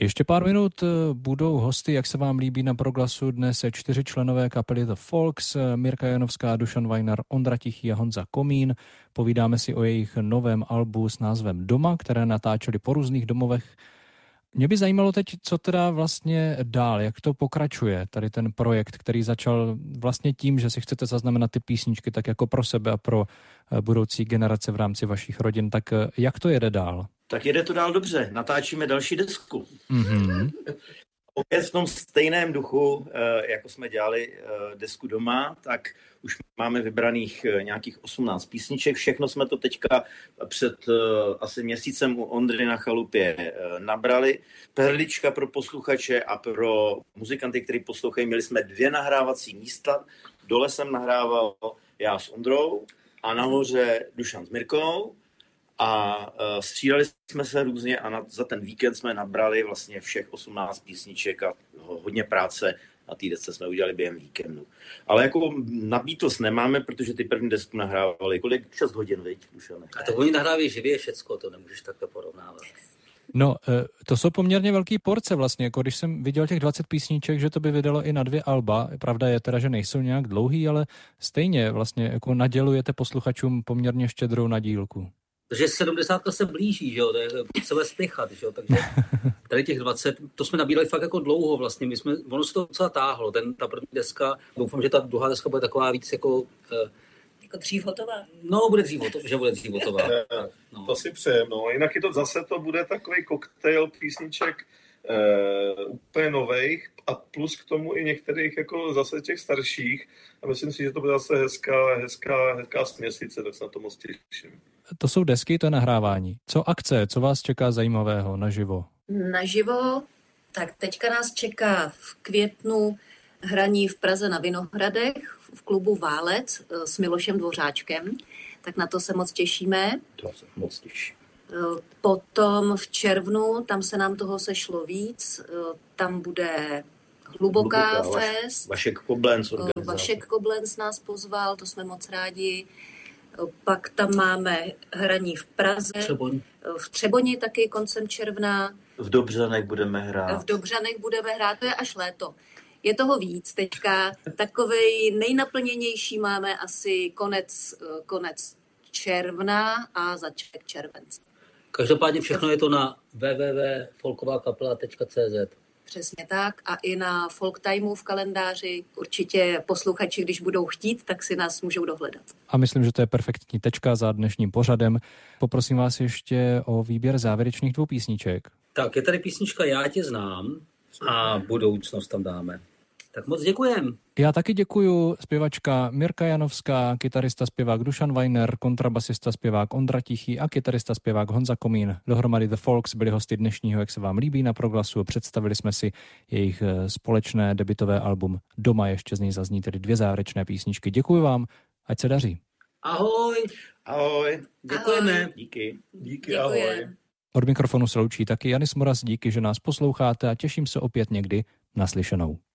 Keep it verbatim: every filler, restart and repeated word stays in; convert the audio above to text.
Ještě pár minut budou hosty, jak se vám líbí, na Proglasu dnes čtyři členové kapely The Folks, Mirka Janovská, Dušan Vajnar, Ondra Tichý a Honza Komín. Povídáme si o jejich novém albu s názvem Doma, které natáčeli po různých domovech. Mě by zajímalo teď, co teda vlastně dál, jak to pokračuje, tady ten projekt, který začal vlastně tím, že si chcete zaznamenat ty písničky tak jako pro sebe a pro budoucí generace v rámci vašich rodin, tak jak to jede dál? Tak jede to dál dobře, natáčíme další desku. Mm-hmm. Opět v tom stejném duchu, jako jsme dělali desku Doma, tak už máme vybraných nějakých osmnáct písniček. Všechno jsme to teďka před asi měsícem u Ondry na chalupě nabrali. Perlička pro posluchače a pro muzikanty, kteří poslouchají, měli jsme dvě nahrávací místa. Dole jsem nahrával já s Ondrou a nahoře Dušan s Mirkou. A uh, střídali jsme se různě a na, za ten víkend jsme nabrali vlastně všech osmnáct písniček a hodně práce na té desce jsme udělali během víkendu. Ale jako na Beatles nemáme, protože ty první desku nahrávali kolik? šest hodin, viď, Dušane? A to oni nahrávají živě všecko, to nemůžeš takhle porovnávat. No, to jsou poměrně velký porce vlastně, jako když jsem viděl těch dvacet písniček, že to by vydalo i na dvě alba. Pravda je teda, že nejsou nějak dlouhý, ale stejně vlastně jako nadělujete posluchačům poměrně štědrou nadílku. Takže sedmdesátka se blíží, že jo, to je potřeba spěchat, že jo, takže tady těch dvacet, to jsme nabírali fakt jako dlouho vlastně, my jsme, ono se to docela táhlo, ten, ta první deska, doufám, že ta druhá deska bude taková víc jako... Eh, jako dřív hotová? No, bude dřív hotová, že bude dřív hotová. No. To si přejem, no, jinak je to zase, to bude takový koktejl písniček eh, úplně novejch a plus k tomu i některých jako zase těch starších a myslím si, že to bude zase hezká, hezká, hezká směsice, tak se na to moc těším. To jsou desky, to je nahrávání. Co akce, co vás čeká zajímavého naživo? Naživo, tak teďka nás čeká v květnu hraní v Praze na Vinohradech v klubu Válec s Milošem Dvořáčkem, tak na to se moc těšíme. To se moc těším. Potom v červnu, tam se nám toho sešlo víc, tam bude Hluboká, Hluboká fest. Vašek Koblenc. Vašek Koblenc nás pozval, to jsme moc rádi. Pak tam máme hraní v Praze, Třeboň. v Třeboni taky koncem června. V Dobřanech budeme hrát. V Dobřanech budeme hrát, to je až léto. Je toho víc teďka. Takovej nejnaplněnější máme asi konec, konec června a začátek července. Každopádně všechno je to na w w w tečka folková kapela tečka c z. Přesně tak. A i na Folk Timeu v kalendáři. Určitě posluchači, když budou chtít, tak si nás můžou dohledat. A myslím, že to je perfektní tečka za dnešním pořadem. Poprosím vás ještě o výběr závěrečných dvou písniček. Tak, je tady písnička Já tě znám a budoucnost tam dáme. Tak moc děkujem. Já taky děkuju. Zpěvačka Mirka Janovská, kytarista zpěvák Dušan Vajner, kontrabasista zpěvák Ondra Tichý a kytarista zpěvák Honza Komín. Dohromady The Folks byli hosty dnešního, jak se vám líbí, na Proglasu. Představili jsme si jejich společné debutové album Doma, ještě z něj zazní tedy dvě závěrečné písničky. Děkuji vám, ať se daří. Ahoj. Ahoj. Děkujeme. Ahoj. Díky. Díky, ahoj. Od mikrofonu se loučí taky Janis Moraz, díky, že nás posloucháte a těším se opět někdy naslyšenou.